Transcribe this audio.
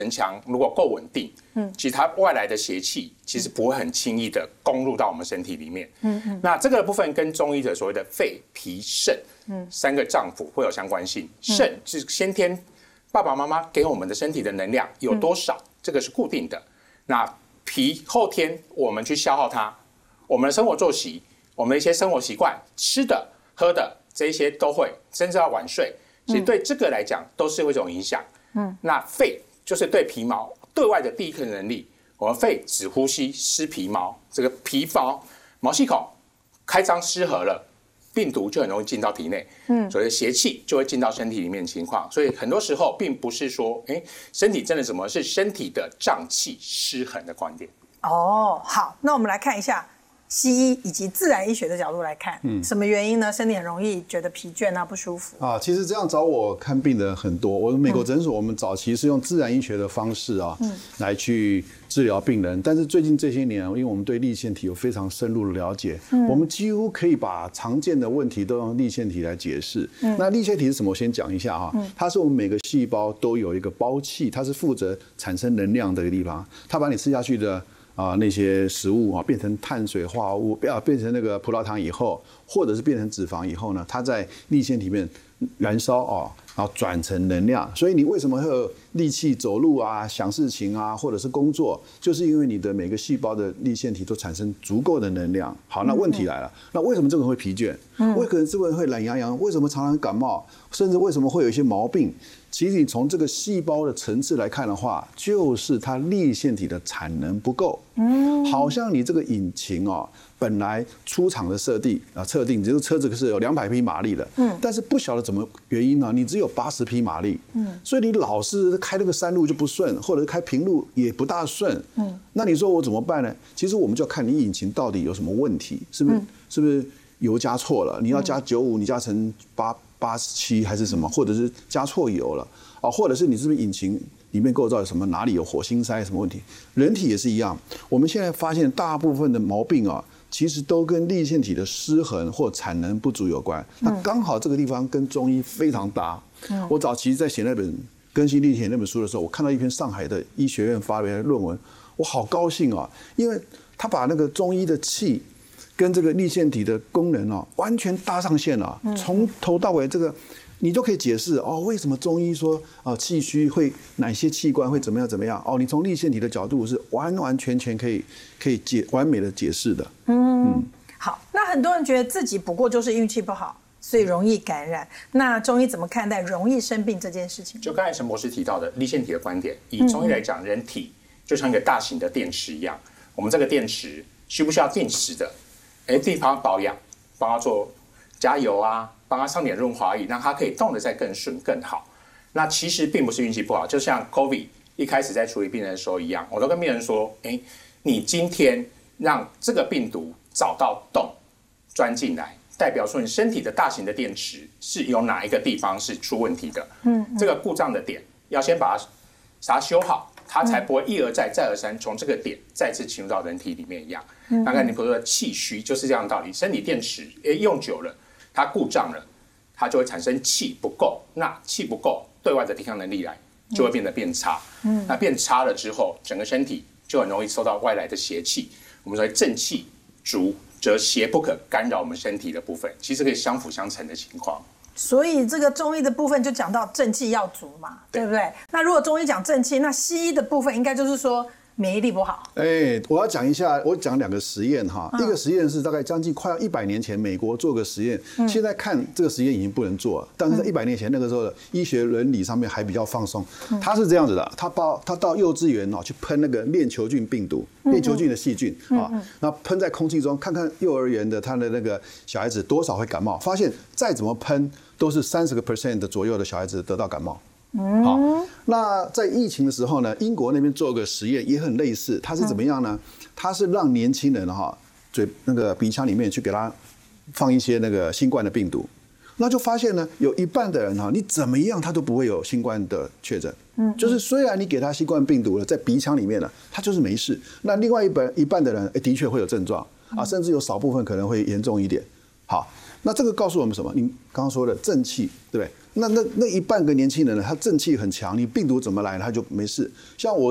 城墙如果够稳定，其实它外来的邪气其实不会很轻易的攻入到我们身体里面。那这个部分跟中医的所谓的肺、脾、肾三个脏腑会有相关性。肾是先天爸爸妈妈给我们的身体的能量有多少，这个是固定的。那脾后天我们去消耗它，我们的生活作息，我们的一些生活习惯，吃的、喝的这一些都会，甚至要晚睡，其实对这个来讲都是有一种影响。那肺就是对皮毛对外的第一个能力，我们肺只呼吸湿皮毛，这个皮毛毛细孔开张失和了，病毒就很容易进到体内，所以邪气就会进到身体里面的情况。所以很多时候并不是说，身体真的怎么，是身体的脏气失衡的观点。 好，那我们来看一下西医以及自然医学的角度来看，什么原因呢？身体很容易觉得疲倦啊，不舒服啊。其实这样找我看病的人很多。我们美国诊所，我们早期是用自然医学的方式啊，来去治疗病人。但是最近这些年，因为我们对粒线体有非常深入的了解，我们几乎可以把常见的问题都用粒线体来解释。那粒线体是什么？我先讲一下哈，它是我们每个细胞都有一个胞器，它是负责产生能量的一个地方。它把你吃下去的那些食物变成碳水化合物，变成那个葡萄糖以后，或者是变成脂肪以后呢，它在粒线体里面燃烧然后转成能量。所以你为什么会有力气走路啊、想事情啊，或者是工作，就是因为你的每个细胞的粒线体都产生足够的能量。好，那问题来了，那为什么这个人会疲倦？为什么这个人会懒洋洋？为什么常常感冒？甚至为什么会有一些毛病？其实你从这个细胞的层次来看的话，就是它粒线体的产能不够。好像你这个引擎本来出厂的测定，这个车子是有200匹马力的，但是不晓得怎么原因呢，你只有80匹马力，所以你老是开那个山路就不顺，或者是开平路也不大顺，那你说我怎么办呢？其实我们就要看你引擎到底有什么问题，是不是油加错了？你要加95，你加成87还是什么，或者是加错油了或者是你是不是引擎里面构造有什么，哪里有火星塞什么问题？人体也是一样，我们现在发现大部分的毛病其实都跟粒线体的失衡或产能不足有关。那刚好这个地方跟中医非常搭。我早期在写那本《更新粒线》那本书的时候，我看到一篇上海的医学院发表的论文，我好高兴因为他把那个中医的气跟这个粒线体的功能完全搭上线了，从头到尾这个你都可以解释为什么中医说气虚会哪些器官会怎么样你从粒线体的角度是完完全全可以完美的解释的。 好，那很多人觉得自己不过就是运气不好，所以容易感染。那中医怎么看待容易生病这件事情？ 就刚才陈博士提到的粒线体的观点，以中医来讲，人体就像一个大型的电池一样，我们这个电池需不需要定时的地方保养，帮他做加油啊，帮他上点润滑液，让他可以动得再更顺更好。那其实并不是运气不好，就像 COVID 一开始在处理病人的时候一样，我都跟病人说，你今天让这个病毒找到洞钻进来，代表说你身体的大型的电池是有哪一个地方是出问题的。这个故障的点要先把它修好，它才不会一而再再而三从这个点再次进入到人体里面一样。大概你比如说气虚就是这样的道理，身体电池用久了它故障了，它就会产生气不够，那气不够，对外的抵抗能力来就会变差。那变差了之后，整个身体就很容易受到外来的邪气。我们说正气足则邪不可干扰我们身体的部分，其实可以相辅相成的情况。 所以这个中医的部分就讲到正气要足嘛，对不对？那如果中医讲正气，那西医的部分应该就是说免疫力不好。 我要讲一下，我讲2个实验哈。一个实验是大概将近快要100年前美国做个实验，现在看这个实验已经不能做了，但是在100年前那个时候的医学伦理上面还比较放松。他是这样子的，他到幼稚园去喷那个链球菌病毒、链球菌的细菌那喷在空气中，看看幼儿园的他的那个小孩子多少会感冒，发现再怎么喷都是30% 的左右的小孩子得到感冒。好，那在疫情的时候呢，英国那边做个实验也很类似，它是怎么样呢？它是让年轻人那个鼻腔里面去给他放一些那个新冠的病毒，那就发现呢，有一半的人你怎么样他都不会有新冠的确诊，就是虽然你给他新冠病毒了，在鼻腔里面了，他就是没事。那另外一半的人的确会有症状甚至有少部分可能会严重一点。好，那这个告诉我们什么？你刚刚说的正气，对不对？ 那一半个年轻人呢，他正气很强，你病毒怎么来他就没事。像我